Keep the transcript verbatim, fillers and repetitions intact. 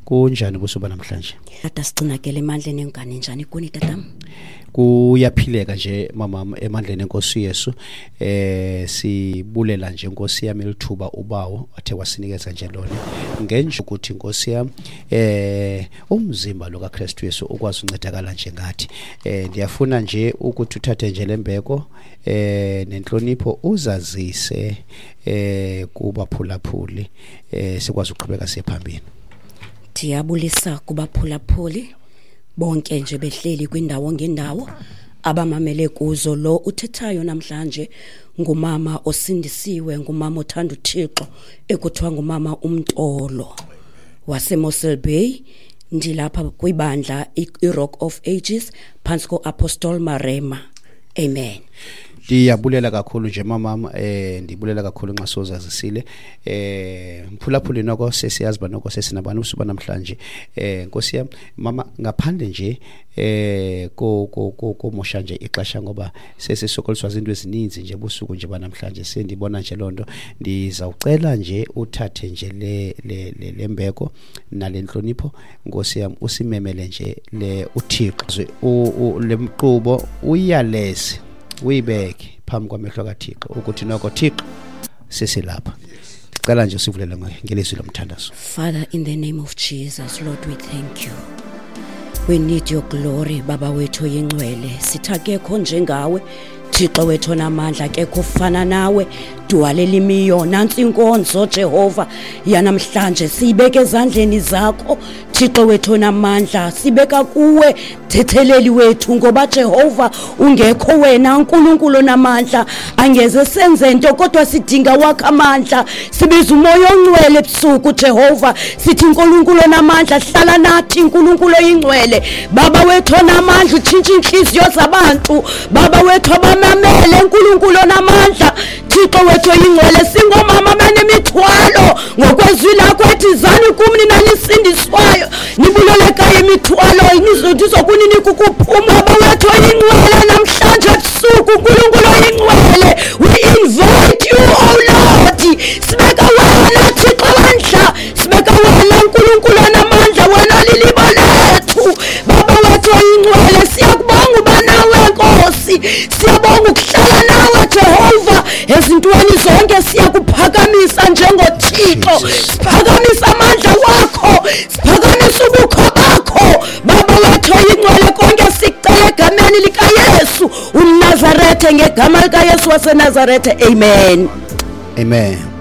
kunjani kusuba namhlanje? Tata sigcinakele emandleni engane njani kuni tatam? Kuyaphileka nje mama emandleni enkosi Yesu. Eh sibulela nje inkosi yami lithuba ubawo athe wasinikeza nje lona ngenje ukuthi inkosi yami eh umzimba lo kaKristu Yesu ukwazi uncedakala nje ngathi. Eh ndiyafuna nje ukuthi uthathe nje lembeko eh nenhlonipho uzazise eh kubaphulaphuli eh sikwazi ukuqhubeka siphambili. Ndiyabulisa kubaphulaphuli bonke nje behleli kwindawo ngendawo abamamele kuzo. Lo uthethayo namhlanje ngumama osindisiwe, ngumama othanda uThixo ekuthiwa ngumama uMtolo waseMossel Bay. Ndilapha kwibandla iRock of Ages phansi koApostle Marema. Amen. Ndiyabulela kakhulu nje mama eh ndibulela kakhulu nxa sozazisile eh mphulaphuli noko sesiyazi banoko sesinabani usuba namhlanje eh Nkosi yami mama ngaphandle nje eh ko ko ko mosha nje ixesha ngoba sesisokoliswa izinto ezininzi nje busuku nje banamhlanje sendibona nje lonto ndizawucela nje uthathe nje le le lembeko nalenhlonipho Nkosi yami usimemele nje le uThixo lemqubo uyalezi uyibeke phambi kwamehlo kaThixo ukuthi noko Thixo sesilapha. Ngicela nje sivulele ngelizwi lomthandazo. Father, in the name of Jesus, Lord, we thank you. We need your glory, Baba wethu yingcwele. Sithakekho njengawe Thixo wethu namandla kekho ufana nawe. Duwalela imiyo nansi inkonzo Jehova yanamhlanje sibeke ezandleni zakho Thixo wethu namandla, sibeka kuwe thetheleli wethu ngoba Jehova ungekho wena uNkulunkulu namandla angeze senze into kodwa sidinga wakhe amandla. Sibiza umoya ongcwele ebusuku Jehova sithi uNkulunkulu namandla hlala nathi uNkulunkulu oyingcwele. Baba wethu namandla utshintsha inhliziyo zabantu, Baba wethu abamamele uNkulunkulu namandla Thixo wethu oyingcwele. Singomama banemithwalo ngokwezwi lakho ethi zani kumni nanisindiswayo nibuleleka imithwalo inizodizokuni kukuphuma. Baba wethu oyingcwele namhlanje ebusuku uNkulunkulu oyingcwele we invite you oh Lord. Sibeka wena Thixo wandla, sibeka wena uNkulunkulu namandla, wena lilibo lethu Baba wethu oyingcwele. Siyakubonga uba nawe Nkosi, siyabonga ukuhlala nawe Jehova ezintweni zonke. Siyakuphakamisa njengoThixo, siphakamisa amandla wakho, siphakamisa ubukho bakho Baba wethu oyingcwele. Konke sicela egameni likaYesu uNazaretha, ngegama likaYesu waseNazaretha. Amen. Amen.